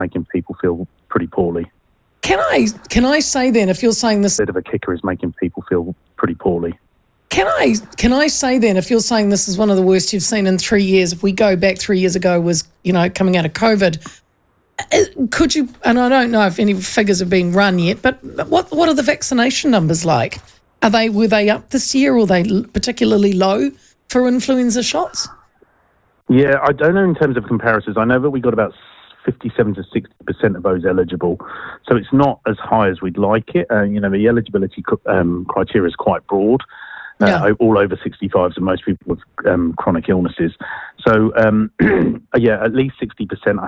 making people feel pretty poorly. Can I say then, if you're saying this... A bit of a kicker is making people feel pretty poorly. Can I say then, if you're saying this is one of the worst you've seen in 3 years, if we go back 3 years ago was, coming out of COVID, could you, and I don't know if any figures have been run yet, but what are the vaccination numbers like? Were they up this year, or are they particularly low for influenza shots? Yeah, I don't know in terms of comparisons. I know that we got about 57 to 60% of those eligible. So it's not as high as we'd like it. The eligibility criteria is quite broad. All over 65s and most people with chronic illnesses. So, at least 60%.